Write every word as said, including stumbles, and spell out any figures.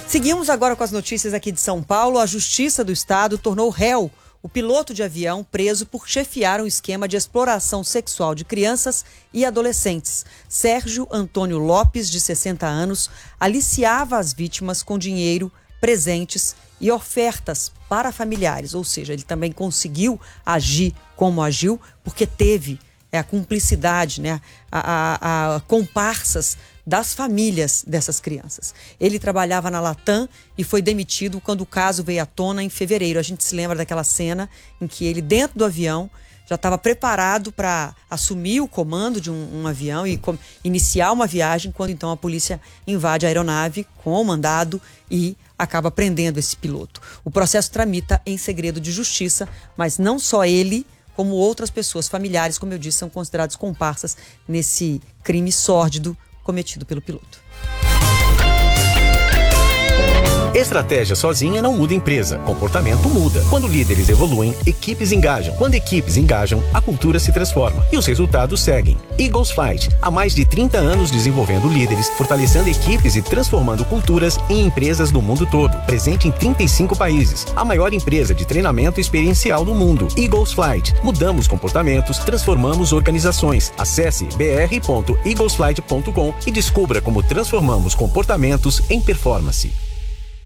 Seguimos agora com as notícias aqui de São Paulo. A Justiça do Estado tornou réu o piloto de avião preso por chefiar um esquema de exploração sexual de crianças e adolescentes. Sérgio Antônio Lopes, de sessenta anos, aliciava as vítimas com dinheiro, presentes e ofertas para familiares. Ou seja, ele também conseguiu agir como agiu porque teve é, a cumplicidade, né, a, a, a comparsas das famílias dessas crianças. Ele trabalhava na Latam e foi demitido quando o caso veio à tona em fevereiro. A gente se lembra daquela cena em que ele, dentro do avião, já estava preparado para assumir o comando de um, um avião e com, iniciar uma viagem, quando então a polícia invade a aeronave com o mandado e acaba prendendo esse piloto. O processo tramita em segredo de justiça, mas não só ele, como outras pessoas familiares, como eu disse, são considerados comparsas nesse crime sórdido cometido pelo piloto. Estratégia sozinha não muda empresa, comportamento muda. Quando líderes evoluem, equipes engajam. Quando equipes engajam, a cultura se transforma e os resultados seguem. Eagles Flight, há mais de trinta anos desenvolvendo líderes, fortalecendo equipes e transformando culturas em empresas do mundo todo. Presente em trinta e cinco países, a maior empresa de treinamento experiencial do mundo. Eagles Flight, mudamos comportamentos, transformamos organizações. Acesse b r ponto eagles flight ponto com e descubra como transformamos comportamentos em performance.